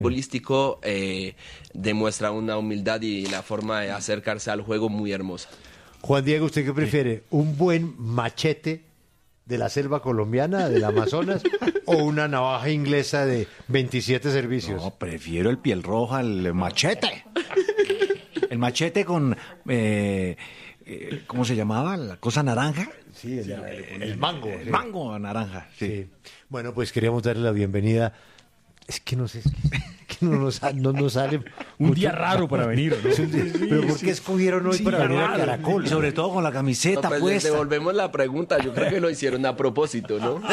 futbolístico demuestra una humildad y la forma de acercarse al juego muy hermosa. Juan Diego, ¿usted qué prefiere? ¿Un buen machete de la selva colombiana, del Amazonas, o una navaja inglesa de 27 servicios? No, prefiero el piel roja, el machete. El machete con... ¿cómo se llamaba? ¿La cosa naranja? Sí, el mango. El mango naranja, sí. Sí. Bueno, pues queríamos darle la bienvenida. Es que no sé, es que no nos sale... Un mucho. día raro para venir, ¿no? Pero ¿por qué escogieron hoy para venir a Caracol? Y sobre todo con la camiseta No, pues les puesta. devolvemos la pregunta, yo creo que lo hicieron a propósito, ¿no?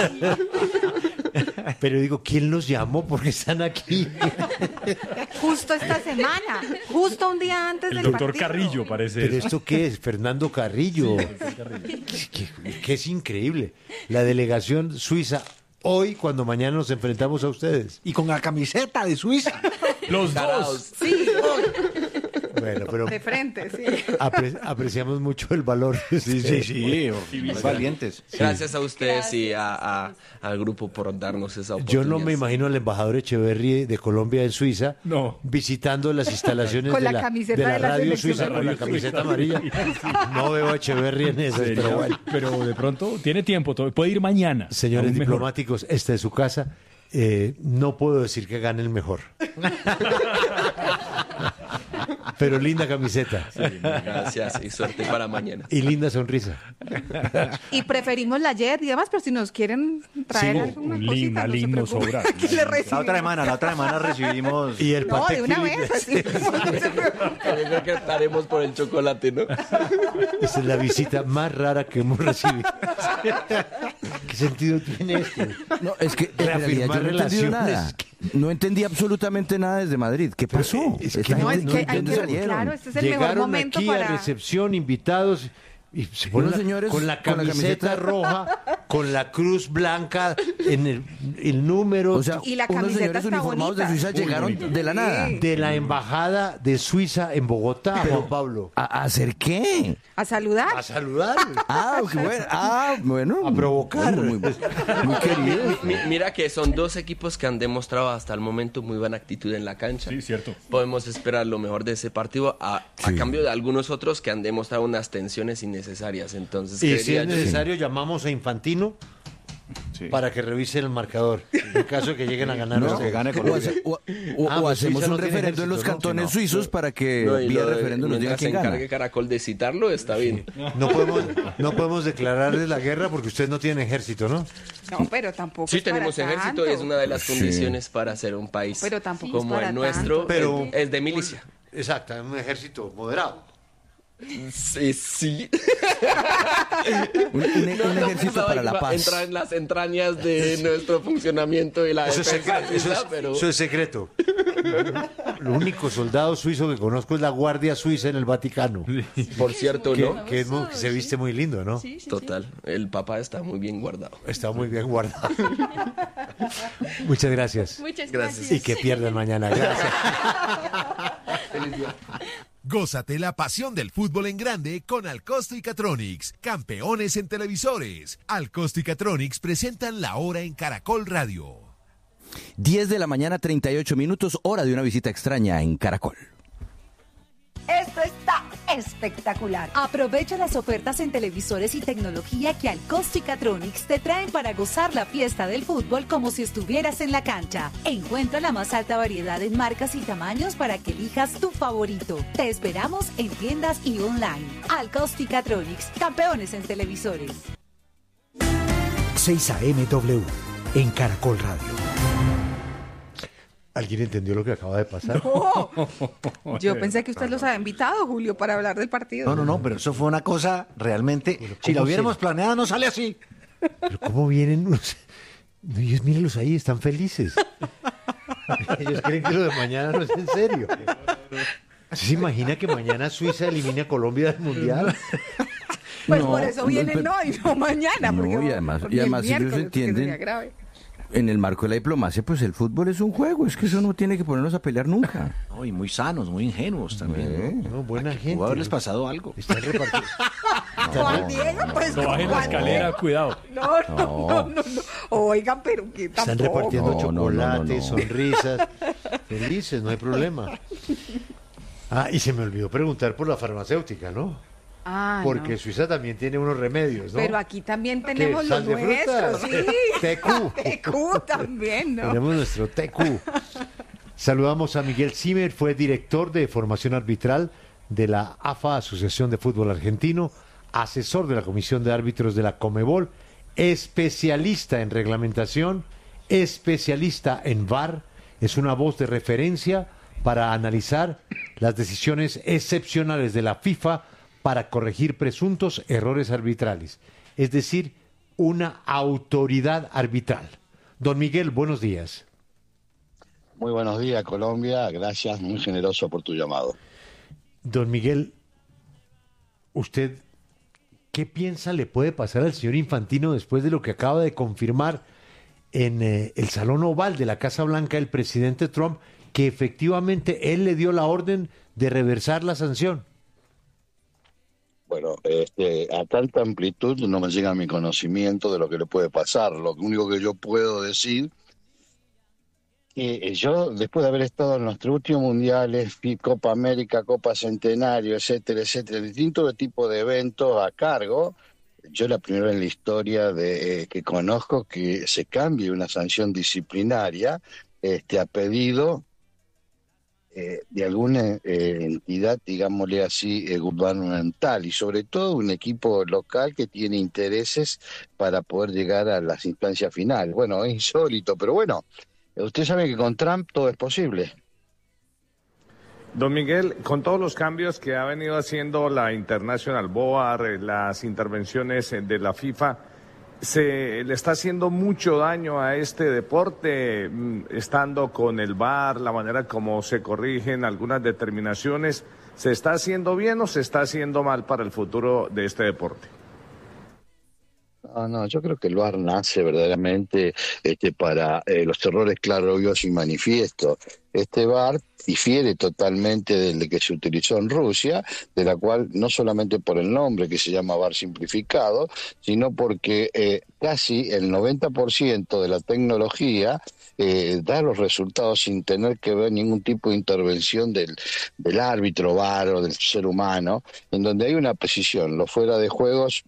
Pero digo, ¿quién los llamó? Porque están aquí. Justo esta semana, justo un día antes El del doctor partido. Carrillo parece. ¿Pero eso. esto qué es? Fernando Carrillo. Que es increíble. La delegación suiza hoy, cuando mañana nos enfrentamos a ustedes. Y con la camiseta de Suiza. Los dos. Sí, Bueno, pero de frente, sí. apreciamos mucho el valor. Sí, valientes. Gracias a ustedes y al grupo por darnos esa Yo oportunidad. no me imagino al embajador Echeverry de Colombia en Suiza No. visitando las instalaciones Con de la camiseta de la de la radio selección. suiza con la camiseta amarilla. No veo a Echeverry en eso, pero bueno. Pero de pronto tiene tiempo, puede ir mañana. Señores Aún mejor. diplomáticos, esta es su casa. No puedo decir que gane el mejor. Pero linda camiseta. Gracias y suerte para mañana. Y linda sonrisa. Y preferimos la Jet y demás, pero si nos quieren traer Sí, alguna un cosita, no se himno preocupen. sobra. Aquí le La recibimos. otra semana recibimos... Y el No, Patek de una Philippe. vez, así. No se preocupen. Yo creo que estaremos por el chocolate, ¿no? Esa es la visita más rara que hemos recibido. ¿Qué sentido tiene esto? No, es que en realidad yo no he entendido nada. No entendí absolutamente nada desde Madrid. ¿Qué pasó? Es que Esta No, gente es que hay ¿dónde que, salieron? claro, este es el mejor Llegaron momento aquí para... a recepción, invitados, y se ponen Unos señores con la con la camiseta camiseta roja, con la cruz blanca en el número O sea, Y la unos camiseta señores está uniformados de bonita. Suiza llegaron de la nada. de la embajada de Suiza en Bogotá, Juan Pablo. ¿A hacer qué? A saludar. A saludar, Qué bueno. Bueno. a provocar. Bueno, muy querido. Mira que son dos equipos que han demostrado hasta el momento muy buena actitud en la cancha. Sí, cierto. Podemos esperar lo mejor de ese partido a cambio de algunos otros que han demostrado unas tensiones innecesarias. Entonces, Y si creería es yo- necesario, llamamos a Infantino para que revise el marcador, en caso de que lleguen a ganar. No, ustedes. que gane O, Colombia. Pues hacemos Suiza no un tiene referendo en los ejército, ¿no? cantones No. suizos para que No, y vía lo de- referendo nos diga mientras se quién gana. encargue Caracol de citarlo, está bien. No podemos declararles la guerra porque ustedes no tienen ejército, ¿no? No, pero tampoco Sí es para tenemos ejército y es tanto. una de las condiciones para ser un país Pero tampoco es como para el nuestro. tanto. Pero- es de milicia. Exacto, un ejército moderado. Sí. Un ejército para la paz. Entrar en las entrañas de nuestro funcionamiento y la Eso es defensa secreto. suiza, pero Eso es secreto. Lo único soldado suizo que conozco es la Guardia Suiza en el Vaticano. por cierto, ¿no? Que se viste muy lindo, ¿no? Total, el papá está muy bien guardado. Está muy bien guardado. Muchas gracias. Muchas Gracias. Y que pierdan mañana. Gracias. Gózate la pasión del fútbol en grande con Alcosto y Catronics, campeones en televisores. Alcosto y Catronics presentan La Hora en Caracol Radio. 10 de la mañana, 38 minutos, hora de una visita extraña en Caracol. Esto está espectacular. Aprovecha las ofertas en televisores y tecnología que Alcosto y Catronics te traen para gozar la fiesta del fútbol como si estuvieras en la cancha. Encuentra la más alta variedad en marcas y tamaños para que elijas tu favorito. Te esperamos en tiendas y online. Alcosto y Catronics, campeones en televisores. 6 AMW en Caracol Radio. ¿Alguien entendió lo que acaba de pasar? Yo pensé que usted los había invitado, Julio, para hablar del partido. No, pero eso fue una cosa realmente... Si lo hubiéramos planeado, no sale así. Pero ¿cómo vienen unos... No, ellos mírenlos ahí, están felices. Ellos creen que lo de mañana no es en serio. ¿Se imagina que mañana Suiza elimine a Colombia del Mundial? Pues No, por eso vienen pero- hoy, no mañana. No, porque y además el ellos miércoles, porque entienden- sería grave. en el marco de la diplomacia, pues el fútbol es un juego, es que eso no tiene que ponernos a pelear nunca. No, y muy sanos, muy ingenuos también. No, buena gente. Pudo haberles pasado algo. Están repartidos. Juan Diego, pues. No bajen la Juan escalera, Diego. cuidado. No. Oigan, pero que tampoco. Están repartiendo No. chocolates, sonrisas, felices, no hay problema. Ah, y se me olvidó preguntar por la farmacéutica, ¿no? Ah, Porque no. Suiza también tiene unos remedios, ¿no? Pero aquí también tenemos ¿Qué? los ¿Sal de fruta? nuestros, sí. TQ. TQ también, ¿no? Tenemos nuestro TQ. Saludamos a Miguel Zimmer, fue director de formación arbitral de la AFA, Asociación de Fútbol Argentino, asesor de la Comisión de Árbitros de la Conmebol, especialista en reglamentación, especialista en VAR, es una voz de referencia para analizar las decisiones excepcionales de la FIFA para corregir presuntos errores arbitrales, es decir, una autoridad arbitral. Don Miguel, buenos días. Muy buenos días, Colombia. Gracias, muy generoso por tu llamado. Don Miguel, ¿usted qué piensa le puede pasar al señor Infantino después de lo que acaba de confirmar en el Salón Oval de la Casa Blanca el presidente Trump, que efectivamente él le dio la orden de reversar la sanción? Bueno, a tanta amplitud no me llega mi conocimiento de lo que le puede pasar. Lo único que yo puedo decir que yo, después de haber estado en los tres últimos mundiales, Copa América, Copa Centenario, etcétera, distintos tipos de eventos a cargo, yo la primera en la historia que conozco que se cambie una sanción disciplinaria a pedido de alguna entidad, digámosle así, gubernamental, y sobre todo un equipo local que tiene intereses para poder llegar a las instancias finales. Bueno, es insólito, pero bueno, usted sabe que con Trump todo es posible. Don Miguel, con todos los cambios que ha venido haciendo la International Board, las intervenciones de la FIFA, ¿se le está haciendo mucho daño a este deporte, estando con el VAR, la manera como se corrigen algunas determinaciones? ¿Se está haciendo bien o se está haciendo mal para el futuro de este deporte? No, yo creo que el VAR nace verdaderamente para los errores claros, obvios y manifiestos. Este VAR difiere totalmente del que se utilizó en Rusia, de la cual no solamente por el nombre, que se llama VAR simplificado, sino porque casi el 90% de la tecnología da los resultados sin tener que ver ningún tipo de intervención del árbitro VAR o del ser humano, en donde hay una precisión. Los fuera de juegos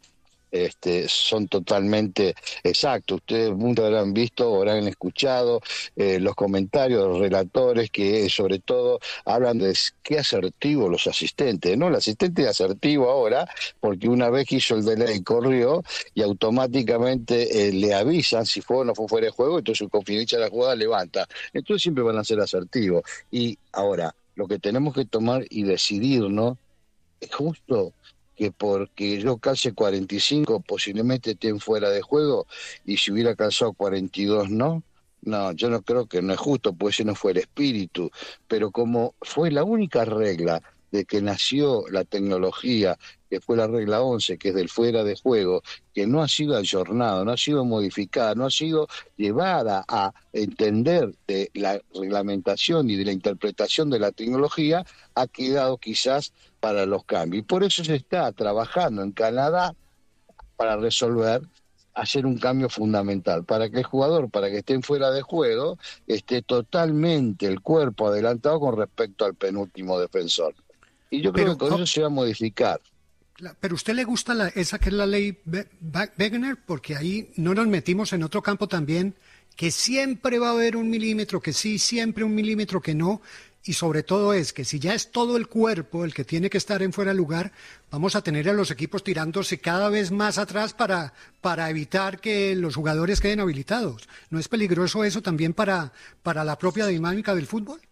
son totalmente exactos. Ustedes muchos habrán visto o habrán escuchado los comentarios de los relatores que sobre todo hablan de qué asertivo los asistentes, ¿no? El asistente es asertivo ahora porque una vez que hizo el delay corrió y automáticamente le avisan si fue o no fue fuera de juego, entonces su confidencia de la jugada levanta. Entonces siempre van a ser asertivos. Y ahora, lo que tenemos que tomar y decidir, ¿no? Es justo que porque yo calce 45 posiblemente estén fuera de juego y si hubiera calzado 42 no, yo no creo que no es justo, pues ese no fue el espíritu, pero como fue la única regla de que nació la tecnología, que fue la regla 11, que es del fuera de juego, que no ha sido ayornada, no ha sido modificada, no ha sido llevada a entender de la reglamentación y de la interpretación de la tecnología, ha quedado quizás para los cambios. Y por eso se está trabajando en Canadá para resolver, hacer un cambio fundamental, para que el jugador, para que esté fuera de juego, esté totalmente el cuerpo adelantado con respecto al penúltimo defensor. Y yo creo que con eso se va a modificar. Pero a usted le gusta esa que es la ley Wegener, porque ahí no nos metimos en otro campo también, que siempre va a haber un milímetro que sí, siempre un milímetro que no, y sobre todo es que si ya es todo el cuerpo el que tiene que estar en fuera de lugar, vamos a tener a los equipos tirándose cada vez más atrás para evitar que los jugadores queden habilitados. ¿No es peligroso eso también para la propia dinámica del fútbol?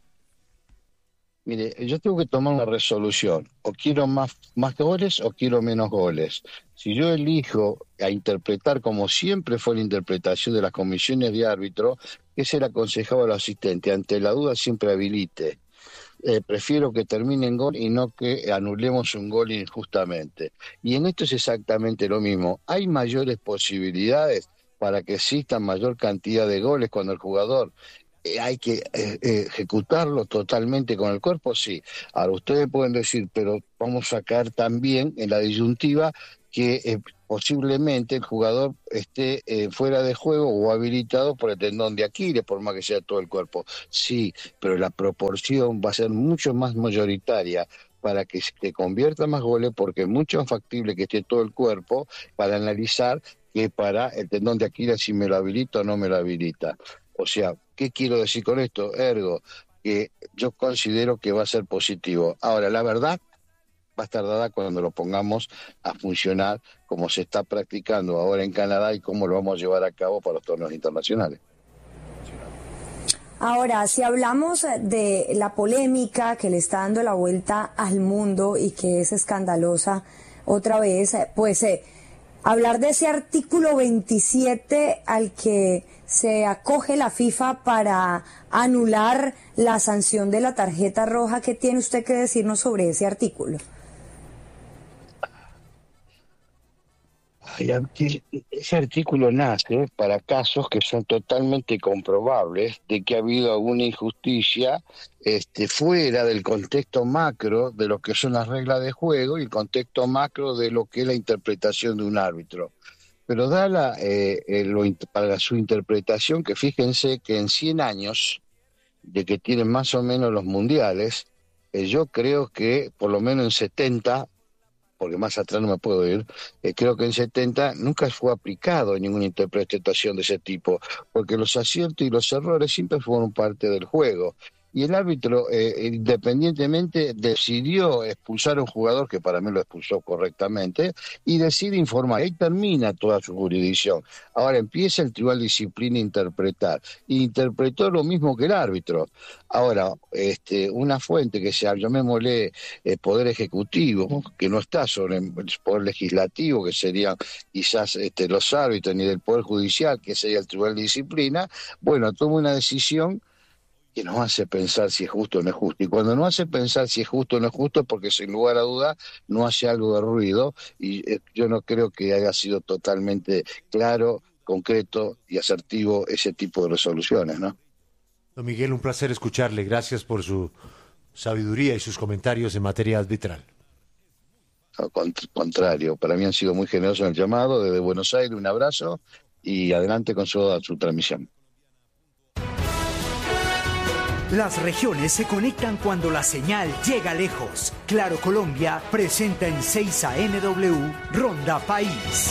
Mire, yo tengo que tomar una resolución. O quiero más goles o quiero menos goles. Si yo elijo a interpretar como siempre fue la interpretación de las comisiones de árbitro, que se le aconsejaba al asistente, ante la duda siempre habilite. Prefiero que termine en gol y no que anulemos un gol injustamente. Y en esto es exactamente lo mismo. Hay mayores posibilidades para que exista mayor cantidad de goles cuando el jugador hay que ejecutarlo totalmente con el cuerpo, sí. Ahora ustedes pueden decir, pero vamos a caer también en la disyuntiva que posiblemente el jugador esté fuera de juego o habilitado por el tendón de Aquiles, por más que sea todo el cuerpo. Sí, pero la proporción va a ser mucho más mayoritaria para que se convierta más goles, porque es mucho más factible que esté todo el cuerpo para analizar que para el tendón de Aquiles si me lo habilita o no me lo habilita. O sea, ¿qué quiero decir con esto? Ergo, que yo considero que va a ser positivo. Ahora, la verdad va a estar dada cuando lo pongamos a funcionar como se está practicando ahora en Canadá y cómo lo vamos a llevar a cabo para los torneos internacionales. Ahora, si hablamos de la polémica que le está dando la vuelta al mundo y que es escandalosa otra vez, pues hablar de ese artículo 27 al que se acoge la FIFA para anular la sanción de la tarjeta roja, ¿qué tiene usted que decirnos sobre ese artículo? Ese artículo nace para casos que son totalmente comprobables de que ha habido alguna injusticia fuera del contexto macro de lo que son las reglas de juego y el contexto macro de lo que es la interpretación de un árbitro. Pero da para su interpretación, que fíjense que en 100 años de que tienen más o menos los mundiales, yo creo que por lo menos en 70, porque más atrás no me puedo ir, creo que en 70 nunca fue aplicado ninguna interpretación de ese tipo, porque los aciertos y los errores siempre fueron parte del juego. Y el árbitro, independientemente, decidió expulsar a un jugador, que para mí lo expulsó correctamente, y decide informar. Ahí termina toda su jurisdicción. Ahora empieza el Tribunal de Disciplina a interpretar. Y interpretó lo mismo que el árbitro. Ahora, una fuente que sea, llamémosle Poder Ejecutivo, que no está sobre el Poder Legislativo, que serían quizás los árbitros, ni del Poder Judicial, que sería el Tribunal de Disciplina, bueno, toma una decisión que nos hace pensar si es justo o no es justo. Y cuando no hace pensar si es justo o no es justo, porque sin lugar a duda no hace algo de ruido, y yo no creo que haya sido totalmente claro, concreto y asertivo ese tipo de resoluciones, ¿no? Don Miguel, un placer escucharle. Gracias por su sabiduría y sus comentarios en materia arbitral. Al contrario, para mí han sido muy generosos en el llamado. Desde Buenos Aires, un abrazo y adelante con toda su transmisión. Las regiones se conectan cuando la señal llega lejos. Claro Colombia presenta en 6 AMW Ronda País.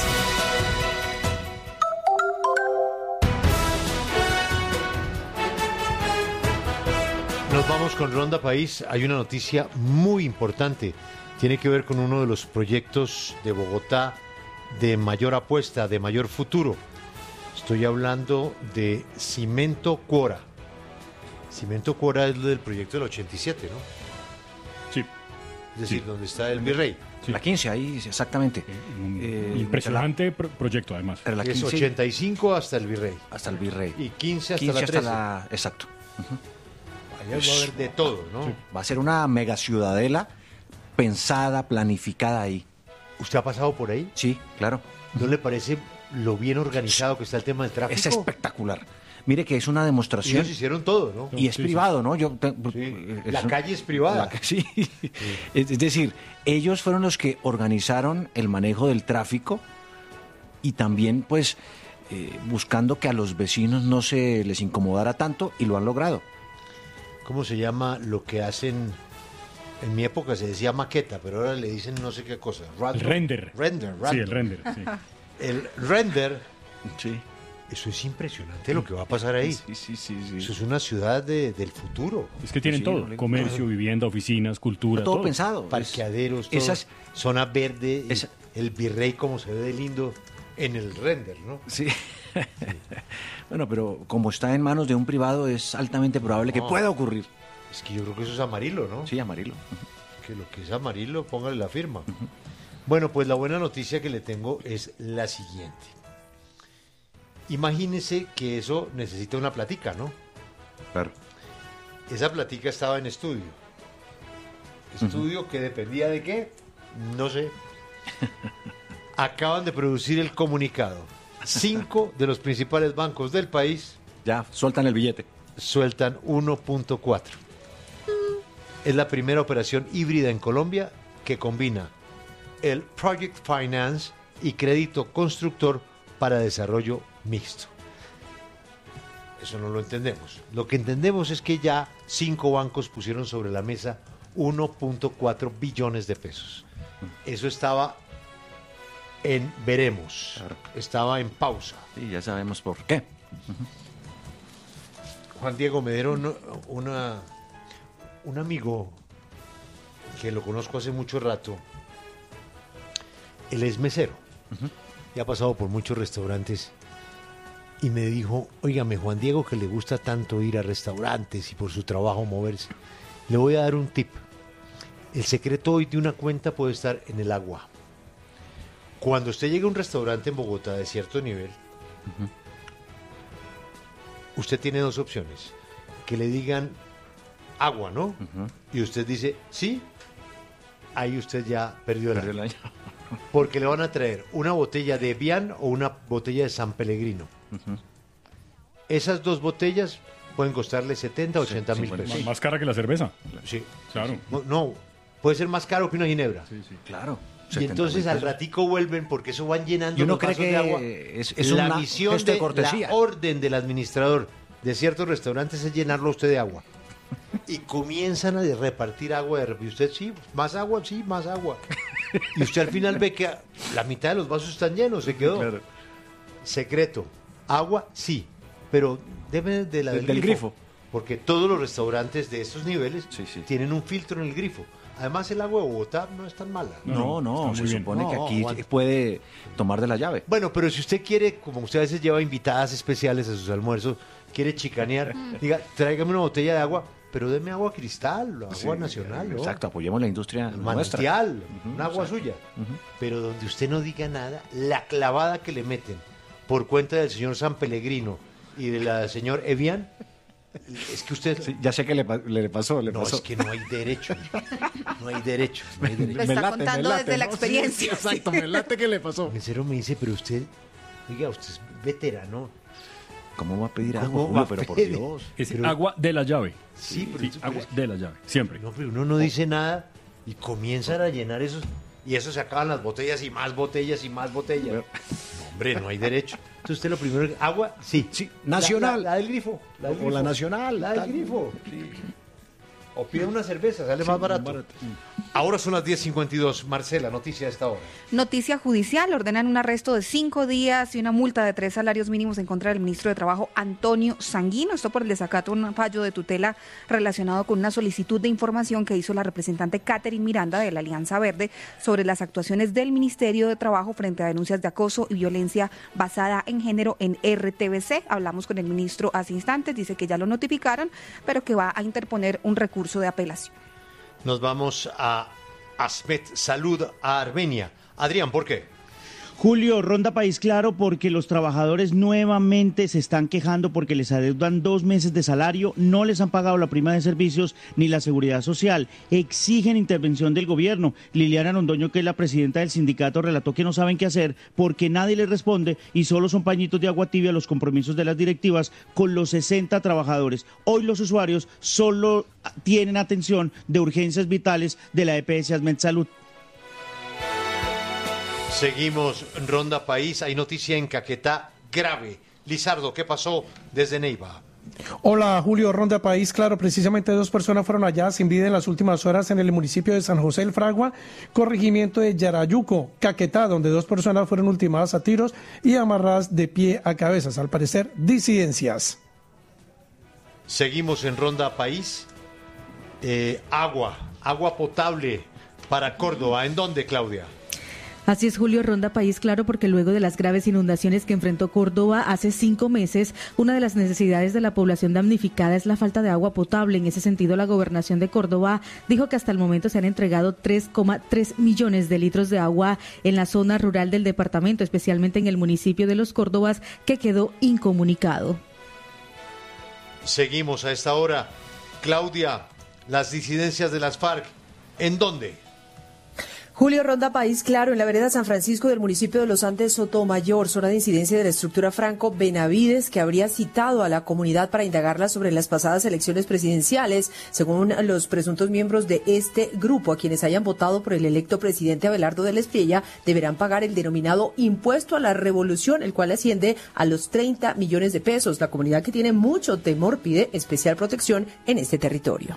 Nos vamos con Ronda País. Hay una noticia muy importante. Tiene que ver con uno de los proyectos de Bogotá de mayor apuesta, de mayor futuro. Estoy hablando de Cimento Cuora. Cimento Cuora es lo del proyecto del 87, ¿no? Sí. Es decir, donde está el Virrey. Sí. La 15, ahí exactamente. Impresionante proyecto, además. La 15, es 85 hasta el Virrey. Hasta el Virrey. Y 15 hasta la 13. Exacto. Allá va a haber de todo, ¿no? Sí. Va a ser una mega ciudadela pensada, planificada ahí. ¿Usted ha pasado por ahí? Sí, claro. ¿No le parece lo bien organizado que está el tema del tráfico? Es espectacular. Mire que es una demostración. Ellos hicieron todo, ¿no? Y es privado, ¿no? La calle es privada. Sí. Es decir, ellos fueron los que organizaron el manejo del tráfico y también, pues, buscando que a los vecinos no se les incomodara tanto, y lo han logrado. ¿Cómo se llama lo que hacen? En mi época se decía maqueta, pero ahora le dicen no sé qué cosa. El render. Sí, el render. Sí. El render. Sí. Eso es impresionante lo que va a pasar ahí. Sí. Eso es una ciudad del futuro. Es que tienen todo. Comercio, vivienda, oficinas, cultura. Todo pensado. Parqueaderos, todo. Zona verde. El Virrey como se ve de lindo en el render, ¿no? Sí. Bueno, pero como está en manos de un privado, es altamente probable que pueda ocurrir. Es que yo creo que eso es Amarillo, ¿no? Sí, Amarillo. Que lo que es Amarillo, póngale la firma. Bueno, pues la buena noticia que le tengo es la siguiente. Imagínese que eso necesita una platica, ¿no? Claro. Esa platica estaba en estudio. ¿Estudio que dependía de qué? No sé. Acaban de producir el comunicado. 5 de los principales bancos del país ya sueltan el billete. Sueltan 1.4. Es la primera operación híbrida en Colombia que combina el Project Finance y crédito constructor para desarrollo mixto. Eso no lo entendemos. Lo que entendemos es que ya 5 bancos pusieron sobre la mesa 1.4 billones de pesos. Eso estaba en veremos, claro. Estaba en pausa. Sí, ya sabemos por qué. Juan Diego, me dieron un amigo que lo conozco hace mucho rato. Él es mesero y ha pasado por muchos restaurantes y me dijo, óigame, Juan Diego, que le gusta tanto ir a restaurantes y por su trabajo moverse, le voy a dar un tip. El secreto hoy de una cuenta puede estar en el agua. Cuando usted llegue a un restaurante en Bogotá de cierto nivel, usted tiene 2 opciones. Que le digan agua, ¿no? Y usted dice, sí, ahí usted ya perdió el año. Porque le van a traer una botella de Evian o una botella de San Pellegrino. Esas 2 botellas pueden costarle 70, 80 mil pesos. Más cara que la cerveza. Sí. Claro. No, puede ser más caro que una ginebra. Sí, claro. Y entonces al ratico vuelven porque eso van llenando los vasos de agua. Es la una misión de cortesía. La orden del administrador de ciertos restaurantes es llenarlo a usted de agua. Y comienzan a repartir agua. Y usted, sí, más agua. Y usted al final ve que la mitad de los vasos están llenos, se quedó. Claro. Secreto, agua sí, pero debe de la del grifo. Porque todos los restaurantes de estos niveles tienen un filtro en el grifo. Además, el agua de Bogotá no es tan mala. No, se supone que aquí puede tomar de la llave. Bueno, pero si usted quiere, como usted a veces lleva invitadas especiales a sus almuerzos, quiere chicanear, diga, tráigame una botella de agua, pero deme agua cristal, agua nacional, ¿no? Exacto, apoyemos la industria manantial, un agua suya. Pero donde usted no diga nada, la clavada que le meten por cuenta del señor San Pellegrino y de la señor Evian, es que usted... Sí, ya sé que le pasó. No, es que no hay derecho. No hay derecho. Lo está contando desde la experiencia. Sí, exacto, me late que le pasó. El mesero me dice, pero usted, oiga, usted es veterano. ¿Cómo va a pedir agua, Julio? Pero por Dios. Es agua de la llave. Sí, pero agua de la llave, siempre. No, pero uno no dice nada y comienzan a llenar esos... Y eso se acaban las botellas y más botellas y más botellas. No, hombre, no hay derecho. Entonces usted lo primero... ¿Agua? Sí. Nacional. La del grifo. O la nacional. La del grifo. Sí. O pide una cerveza, sale más barato. Ahora son las 10:52. Marcela, noticia de esta hora. Noticia judicial. Ordenan un arresto de 5 días y una multa de 3 salarios mínimos en contra del ministro de Trabajo, Antonio Sanguino. Esto por el desacato de un fallo de tutela relacionado con una solicitud de información que hizo la representante Catherine Miranda de la Alianza Verde sobre las actuaciones del Ministerio de Trabajo frente a denuncias de acoso y violencia basada en género en RTBC. Hablamos con el ministro hace instantes. Dice que ya lo notificaron, pero que va a interponer un recurso de apelación. Nos vamos a Asmet Salud, a Armenia. Adrián, ¿por qué? Julio, Ronda País Claro, porque los trabajadores nuevamente se están quejando porque les adeudan 2 meses de salario, no les han pagado la prima de servicios ni la seguridad social. Exigen intervención del gobierno. Liliana Londoño, que es la presidenta del sindicato, relató que no saben qué hacer porque nadie les responde y solo son pañitos de agua tibia los compromisos de las directivas con los 60 trabajadores. Hoy los usuarios solo tienen atención de urgencias vitales de la EPS Asmet Salud. Seguimos Ronda País, hay noticia en Caquetá grave. Lizardo, ¿qué pasó desde Neiva? Hola Julio, Ronda País, claro, precisamente 2 personas fueron halladas sin vida en las últimas horas en el municipio de San José del Fragua, corregimiento de Yarayuco, Caquetá, donde 2 personas fueron ultimadas a tiros y amarradas de pie a cabezas, al parecer disidencias. Seguimos en Ronda País, agua potable para Córdoba, ¿en dónde, Claudia? Así es, Julio, Ronda País Claro, porque luego de las graves inundaciones que enfrentó Córdoba hace 5 meses, una de las necesidades de la población damnificada es la falta de agua potable. En ese sentido, la gobernación de Córdoba dijo que hasta el momento se han entregado 3,3 millones de litros de agua en la zona rural del departamento, especialmente en el municipio de Los Córdobas, que quedó incomunicado. Seguimos a esta hora. Claudia, las disidencias de las FARC, ¿en dónde? Julio Ronda País Claro, en la vereda San Francisco del municipio de Los Andes, Sotomayor, zona de incidencia de la estructura Franco Benavides, que habría citado a la comunidad para indagarla sobre las pasadas elecciones presidenciales, según los presuntos miembros de este grupo, a quienes hayan votado por el electo presidente Abelardo del Espriella, deberán pagar el denominado impuesto a la revolución, el cual asciende a los 30 millones de pesos. La comunidad, que tiene mucho temor, pide especial protección en este territorio.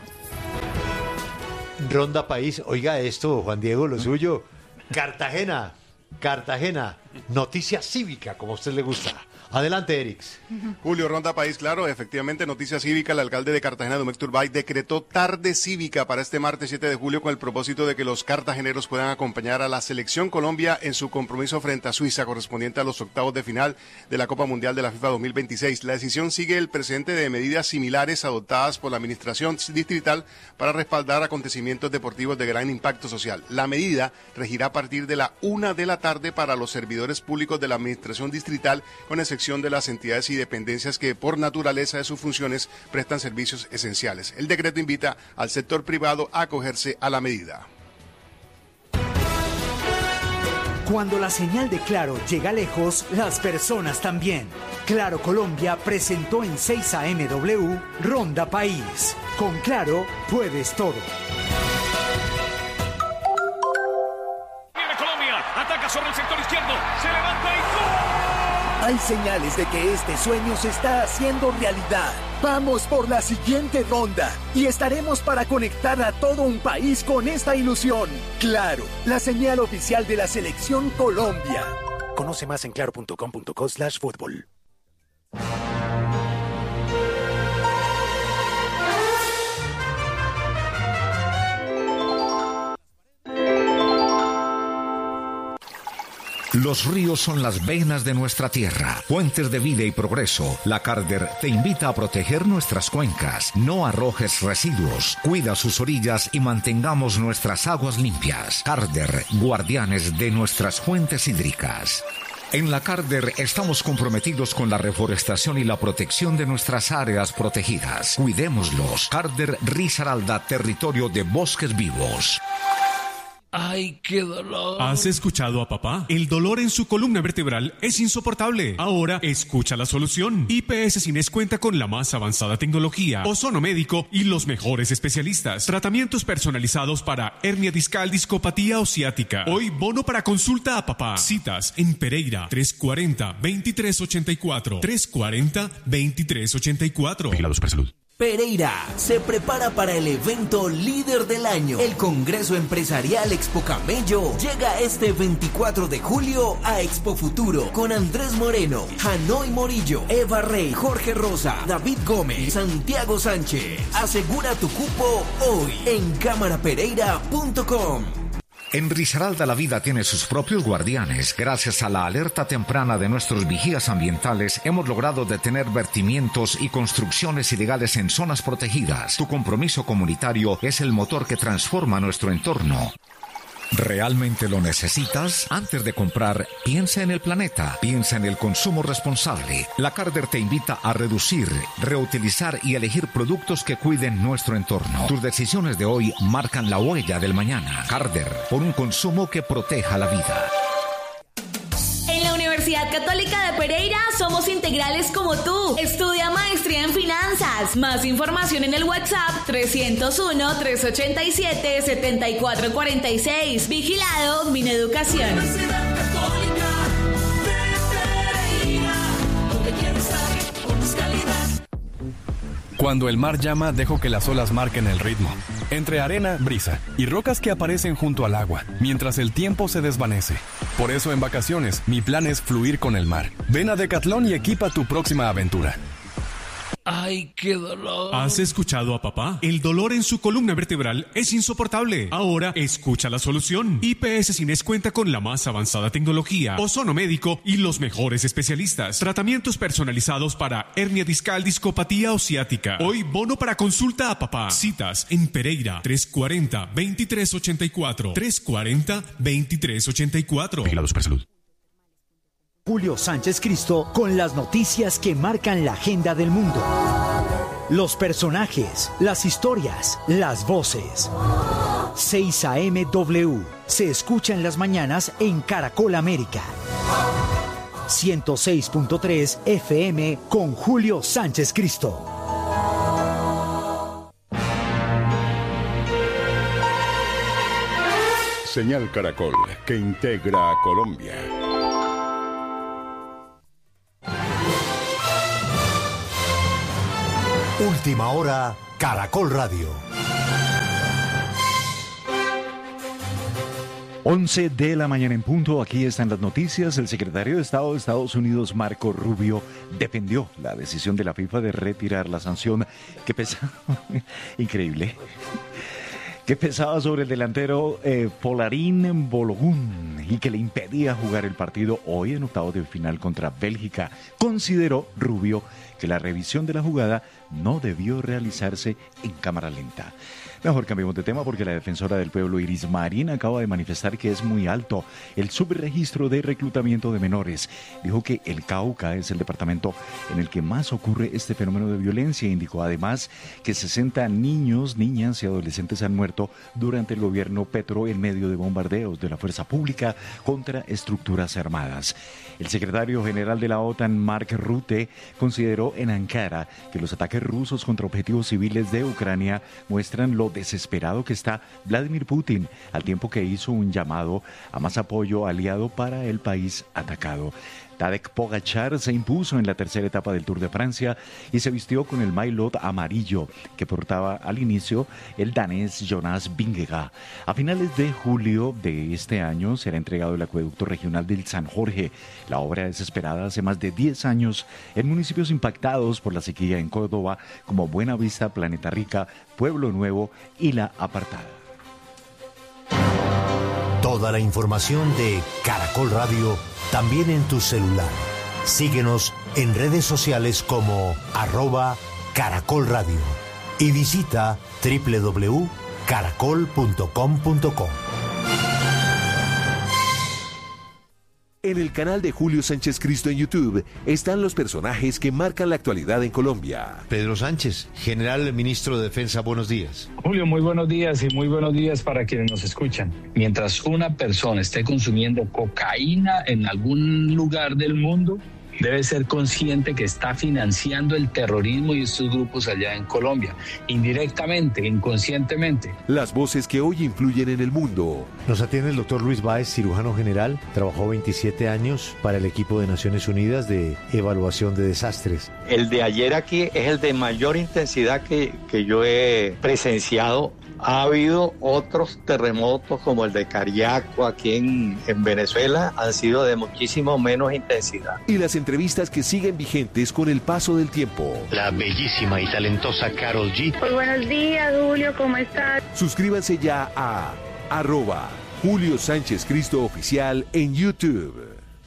Ronda País, oiga esto, Juan Diego, lo suyo. Cartagena, noticia cívica, como a usted le gusta. Adelante, Erix. Julio, Ronda País Claro, efectivamente, noticia cívica. El alcalde de Cartagena, Domecq Turbay, decretó tarde cívica para este martes 7 de julio con el propósito de que los cartageneros puedan acompañar a la Selección Colombia en su compromiso frente a Suiza, correspondiente a los octavos de final de la Copa Mundial de la FIFA 2026. La decisión sigue el precedente de medidas similares adoptadas por la Administración Distrital para respaldar acontecimientos deportivos de gran impacto social. La medida regirá a partir de la 1 de la tarde para los servidores públicos de la Administración Distrital, con excepción de las entidades y dependencias que por naturaleza de sus funciones prestan servicios esenciales. El decreto invita al sector privado a acogerse a la medida. Cuando la señal de Claro llega lejos, las personas también. Claro Colombia presentó en 6 AMW Ronda País. Con Claro puedes todo. Viene Colombia, ataca sobre el sector izquierdo, se levanta y ¡gol! Hay señales de que este sueño se está haciendo realidad. Vamos por la siguiente ronda y estaremos para conectar a todo un país con esta ilusión. Claro, la señal oficial de la Selección Colombia. Conoce más en claro.com.co/fútbol. Los ríos son las venas de nuestra tierra, fuentes de vida y progreso. La Carder te invita a proteger nuestras cuencas. No arrojes residuos, cuida sus orillas y mantengamos nuestras aguas limpias. Carder, guardianes de nuestras fuentes hídricas. En la Carder estamos comprometidos con la reforestación y la protección de nuestras áreas protegidas. Cuidémoslos. Carder Risaralda, territorio de bosques vivos. ¡Ay, qué dolor! ¿Has escuchado a papá? El dolor en su columna vertebral es insoportable. Ahora escucha la solución. IPS Cines cuenta con la más avanzada tecnología, ozono médico y los mejores especialistas. Tratamientos personalizados para hernia discal, discopatía o ciática. Hoy bono para consulta a papá. Citas en Pereira, 340-2384. 340-2384. Vigilados por salud. Pereira se prepara para el evento líder del año. El Congreso Empresarial Expo Camello llega este 24 de julio a Expo Futuro con Andrés Moreno, Hanoi Morillo, Eva Rey, Jorge Rosa, David Gómez, Santiago Sánchez. Asegura tu cupo hoy en cámarapereira.com. En Risaralda la vida tiene sus propios guardianes. Gracias a la alerta temprana de nuestros vigías ambientales, hemos logrado detener vertimientos y construcciones ilegales en zonas protegidas. Tu compromiso comunitario es el motor que transforma nuestro entorno. ¿Realmente lo necesitas? Antes de comprar, piensa en el planeta, piensa en el consumo responsable. La Carder te invita a reducir, reutilizar y elegir productos que cuiden nuestro entorno. Tus decisiones de hoy marcan la huella del mañana. Carder, por un consumo que proteja la vida. En la Universidad Católica de Pereira somos integrales como tú. Estudia maestría en finanzas. Más información en el WhatsApp 301-387-7446. Vigilado Mineducación. Universidad Católica de Pereira, donde quiero estar por más calidad. Cuando el mar llama, dejo que las olas marquen el ritmo. Entre arena, brisa y rocas que aparecen junto al agua, mientras el tiempo se desvanece. Por eso en vacaciones, mi plan es fluir con el mar. Ven a Decathlon y equipa tu próxima aventura. ¡Ay, qué dolor! ¿Has escuchado a papá? El dolor en su columna vertebral es insoportable. Ahora escucha la solución. IPS Cines cuenta con la más avanzada tecnología, ozono médico y los mejores especialistas. Tratamientos personalizados para hernia discal, discopatía o ciática. Hoy bono para consulta a papá. Citas en Pereira, 340-2384. 340-2384. Vigilados por salud. Julio Sánchez Cristo con las noticias que marcan la agenda del mundo. Los personajes, las historias, las voces. 6 AM W. Se escucha en las mañanas en Caracol América. 106.3 FM con Julio Sánchez Cristo. Señal Caracol, que integra a Colombia. Última hora, Caracol Radio. 11 de la mañana en punto, aquí están las noticias. El secretario de Estado de Estados Unidos, Marco Rubio, defendió la decisión de la FIFA de retirar la sanción que pesaba, increíble, que pesaba sobre el delantero Polarín Balogun y que le impedía jugar el partido hoy en octavos de final contra Bélgica. Consideró Rubio que la revisión de la jugada no debió realizarse en cámara lenta. Mejor cambiemos de tema porque la defensora del pueblo Iris Marín acaba de manifestar que es muy alto el subregistro de reclutamiento de menores. Dijo que el Cauca es el departamento en el que más ocurre este fenómeno de violencia. Indicó además que 60 niños, niñas y adolescentes han muerto durante el gobierno Petro en medio de bombardeos de la fuerza pública contra estructuras armadas. El secretario general de la OTAN, Mark Rutte, consideró en Ankara que los ataques rusos contra objetivos civiles de Ucrania muestran lo desesperado que está Vladimir Putin, al tiempo que hizo un llamado a más apoyo aliado para el país atacado. Tadej Pogačar se impuso en la tercera etapa del Tour de Francia y se vistió con el maillot amarillo que portaba al inicio el danés Jonas Vingegaard. A finales de julio de este año será entregado el acueducto regional del San Jorge. La obra es esperada hace más de 10 años en municipios impactados por la sequía en Córdoba como Buenavista, Planeta Rica, Pueblo Nuevo y La Apartada. Toda la información de Caracol Radio también en tu celular. Síguenos en redes sociales como @Caracol Radio y visita www.caracol.com.co. En el canal de Julio Sánchez Cristo en YouTube están los personajes que marcan la actualidad en Colombia. Pedro Sánchez, general ministro de Defensa, buenos días. Julio, muy buenos días y muy buenos días para quienes nos escuchan. Mientras una persona esté consumiendo cocaína en algún lugar del mundo, debe ser consciente que está financiando el terrorismo y estos grupos allá en Colombia, indirectamente, inconscientemente. Las voces que hoy influyen en el mundo. Nos atiende el doctor Luis Báez, cirujano general. Trabajó 27 años para el equipo de Naciones Unidas de evaluación de desastres. El de ayer aquí es el de mayor intensidad que yo he presenciado. Ha habido otros terremotos como el de Cariaco aquí en Venezuela, han sido de muchísimo menos intensidad. Y las entrevistas que siguen vigentes con el paso del tiempo. La bellísima y talentosa Karol G. Muy buenos días, Julio, ¿cómo estás? Suscríbanse ya a @Julio Sánchez Cristo Oficial en YouTube.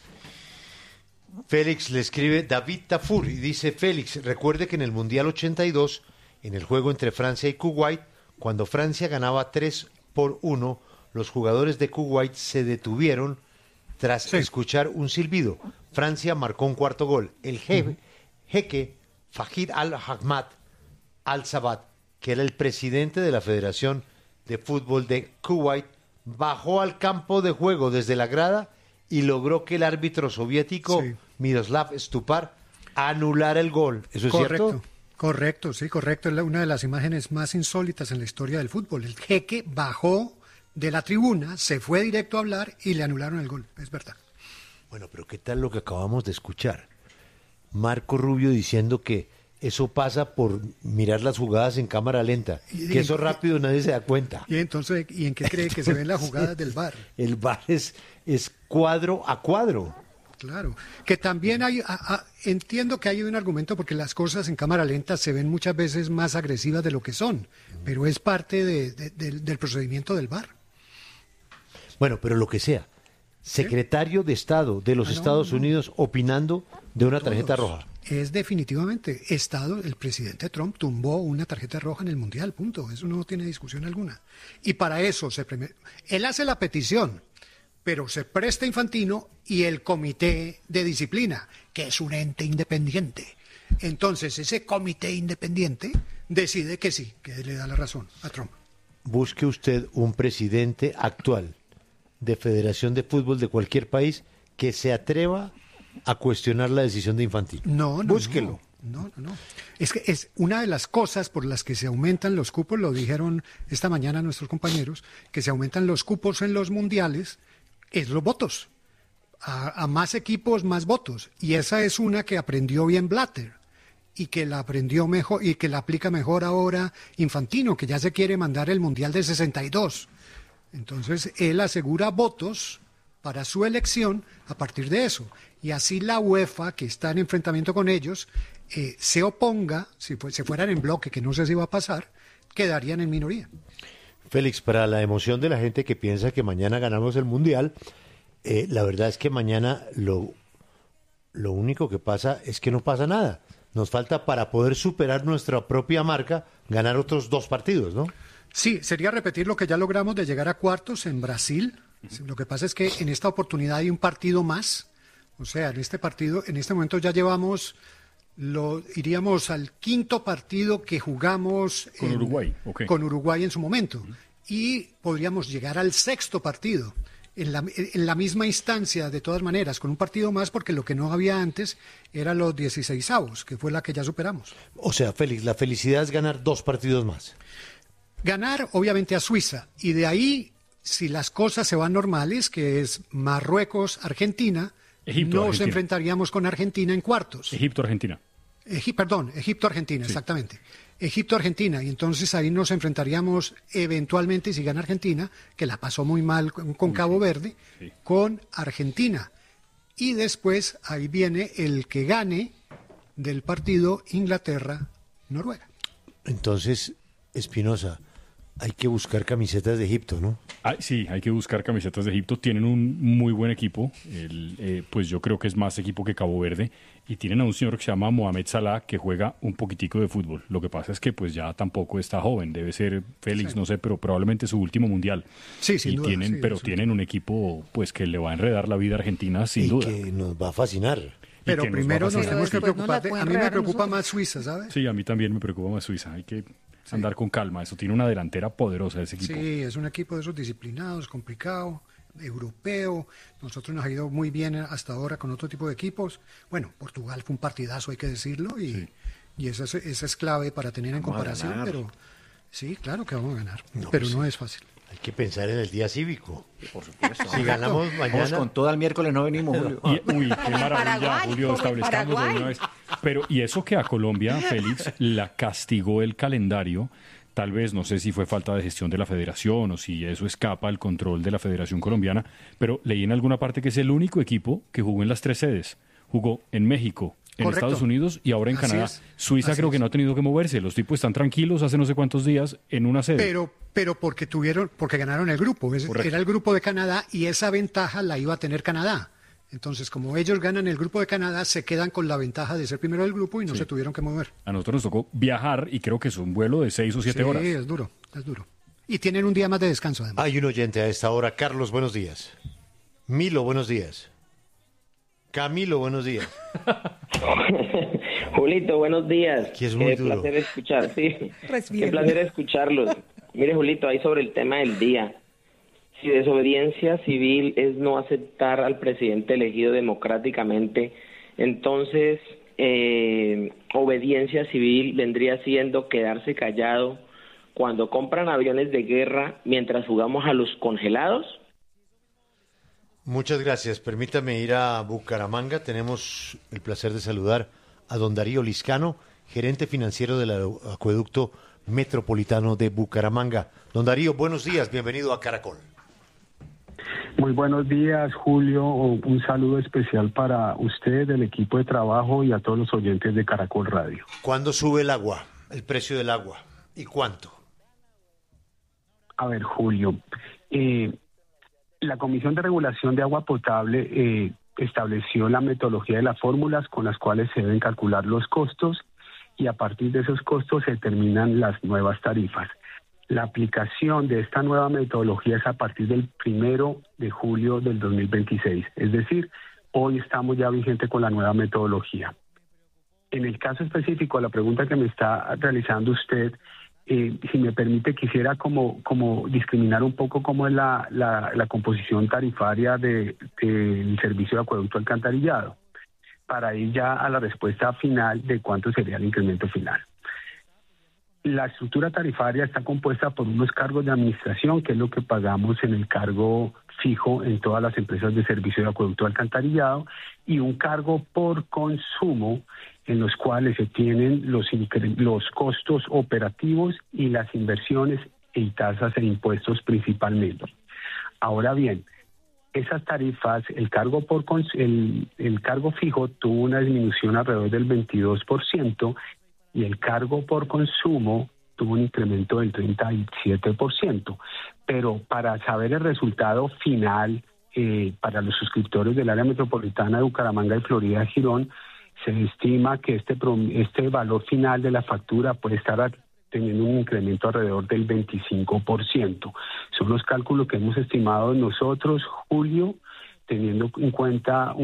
Félix le escribe David Tafur y dice: Félix, recuerde que en el Mundial 82, en el juego entre Francia y Kuwait, cuando Francia ganaba 3-1, los jugadores de Kuwait se detuvieron tras escuchar un silbido. Francia marcó un cuarto gol. El jeque Fahid al-Ahmad al-Sabat, que era el presidente de la Federación de Fútbol de Kuwait, bajó al campo de juego desde la grada y logró que el árbitro soviético Miroslav Stupar anulara el gol. ¿Eso es cierto? Correcto, sí, correcto. Es una de las imágenes más insólitas en la historia del fútbol. El jeque bajó de la tribuna, se fue directo a hablar y le anularon el gol. Es verdad. Bueno, pero ¿qué tal lo que acabamos de escuchar? Marco Rubio diciendo que eso pasa por mirar las jugadas en cámara lenta, que eso rápido nadie se da cuenta. Y entonces, ¿y en qué cree que se ven las jugadas del VAR? El VAR es cuadro a cuadro. Claro, que también entiendo que hay un argumento porque las cosas en cámara lenta se ven muchas veces más agresivas de lo que son, pero es parte del procedimiento del VAR. Bueno, pero lo que sea, secretario de Estado de los Estados Unidos opinando de una tarjeta roja. Es definitivamente Estado, el presidente Trump tumbó una tarjeta roja en el Mundial, punto, eso no tiene discusión alguna. Y para eso él hace la petición, pero se presta Infantino y el Comité de Disciplina, que es un ente independiente, Entonces, ese comité independiente decide que sí, que le da la razón a Trump. Busque usted un presidente actual de Federación de Fútbol de cualquier país que se atreva a cuestionar la decisión de Infantino. No, Búsquelo. No. Es que es una de las cosas por las que se aumentan los cupos, lo dijeron esta mañana nuestros compañeros, que se aumentan los cupos en los mundiales, es los votos. A más equipos, más votos. Y esa es una que aprendió bien Blatter y que la aprendió mejor y que la aplica mejor ahora Infantino, que ya se quiere mandar el Mundial de 62. Entonces, él asegura votos para su elección a partir de eso. Y así la UEFA, que está en enfrentamiento con ellos, se oponga, si se fueran en bloque, que no sé si va a pasar, quedarían en minoría. Félix, para la emoción de la gente que piensa que mañana ganamos el Mundial, la verdad es que mañana lo único que pasa es que no pasa nada. Nos falta, para poder superar nuestra propia marca, ganar otros 2 partidos, ¿no? Sí, sería repetir lo que ya logramos de llegar a cuartos en Brasil. Lo que pasa es que en esta oportunidad hay un partido más. O sea, en este partido, en este momento ya llevamos, iríamos al 5º partido que jugamos con Uruguay. Okay. Con Uruguay en su momento. Y podríamos llegar al 6º partido. En la misma instancia, de todas maneras, con un partido más, porque lo que no había antes era los 16avos, que fue la que ya superamos. O sea, Félix, la felicidad es ganar 2 partidos más. Ganar, obviamente, a Suiza. Y de ahí, si las cosas se van normales, que es Marruecos-Argentina, nos enfrentaríamos con Argentina en cuartos. Egipto-Argentina. Egipto-Argentina, sí. Exactamente. Egipto-Argentina, y entonces ahí nos enfrentaríamos eventualmente, si gana Argentina, que la pasó muy mal con Cabo Verde, sí, con Argentina. Y después ahí viene el que gane del partido Inglaterra-Noruega. Entonces, Espinosa, hay que buscar camisetas de Egipto, ¿no? Sí, hay que buscar camisetas de Egipto. Tienen un muy buen equipo. Pues yo creo que es más equipo que Cabo Verde. Y tienen a un señor que se llama Mohamed Salah, que juega un poquitico de fútbol. Lo que pasa es que pues ya tampoco está joven. Debe ser Félix, sí, no sé, pero probablemente su último mundial. Sí, sin duda. Tienen un equipo pues que le va a enredar la vida a Argentina, sin duda. Y que nos va a fascinar. Pero primero nos tenemos que preocupar. A mí me preocupa más Suiza, ¿sabes? Sí, a mí también me preocupa más Suiza. Hay que andar con calma. Eso tiene una delantera poderosa, ese equipo. Sí, es un equipo de esos disciplinados, complicado, europeo. Nosotros nos ha ido muy bien hasta ahora con otro tipo de equipos. Bueno, Portugal fue un partidazo, hay que decirlo, y esa es clave para tener en comparación. Pero sí, claro que vamos a ganar, pero no es fácil. Hay que pensar en el día cívico. Por supuesto. Si ganamos mañana. Vamos con todo el miércoles, no venimos, Julio. Uy, qué maravilla, Julio, establezcamos de una vez. Pero, y eso que a Colombia, Félix, la castigó el calendario. Tal vez, no sé si fue falta de gestión de la federación o si eso escapa al control de la Federación Colombiana, pero leí en alguna parte que es el único equipo que jugó en las 3 sedes. Jugó en México, en Correcto. Estados Unidos y ahora en Canadá. Suiza creo que no ha tenido que moverse. Los tipos están tranquilos hace no sé cuántos días en una sede. Pero porque ganaron el grupo. Era el grupo de Canadá y esa ventaja la iba a tener Canadá. Entonces, como ellos ganan el grupo de Canadá, se quedan con la ventaja de ser primero del grupo y no se tuvieron que mover. A nosotros nos tocó viajar y creo que es un vuelo de 6 o 7 horas. Sí, es duro. Y tienen un día más de descanso, además. Hay un oyente a esta hora. Carlos, buenos días. Milo, buenos días. Camilo, buenos días. Julito, buenos días. Que es muy duro. Placer escuchar, sí. Qué placer escucharlos. Mire, Julito, ahí sobre el tema del día. Si desobediencia civil es no aceptar al presidente elegido democráticamente, entonces obediencia civil vendría siendo quedarse callado cuando compran aviones de guerra mientras jugamos a los congelados. Muchas gracias. Permítame ir a Bucaramanga. Tenemos el placer de saludar a don Darío Liscano, gerente financiero del Acueducto Metropolitano de Bucaramanga. Don Darío, buenos días. Bienvenido a Caracol. Muy buenos días, Julio. Un saludo especial para usted, el equipo de trabajo y a todos los oyentes de Caracol Radio. ¿Cuándo sube el agua, el precio del agua? ¿Y cuánto? A ver, Julio, la Comisión de Regulación de Agua Potable estableció la metodología de las fórmulas con las cuales se deben calcular los costos y a partir de esos costos se determinan las nuevas tarifas. La aplicación de esta nueva metodología es a partir del 1 de julio del 2026, es decir, hoy estamos ya vigente con la nueva metodología. En el caso específico, la pregunta que me está realizando usted, si me permite, quisiera como discriminar un poco cómo es la composición tarifaria del servicio de acueducto alcantarillado, para ir ya a la respuesta final de cuánto sería el incremento final. La estructura tarifaria está compuesta por unos cargos de administración, que es lo que pagamos en el cargo fijo en todas las empresas de servicio de acueducto alcantarillado, y un cargo por consumo, en los cuales se tienen los costos operativos y las inversiones y tasas e impuestos principalmente. Ahora bien, esas tarifas, el cargo fijo tuvo una disminución alrededor del 22%, y el cargo por consumo tuvo un incremento del 37%. Pero para saber el resultado final para los suscriptores del área metropolitana de Bucaramanga y Florida de Girón, se estima que este valor final de la factura puede estar teniendo un incremento alrededor del 25%. Son los cálculos que hemos estimado nosotros, Julio, teniendo en cuenta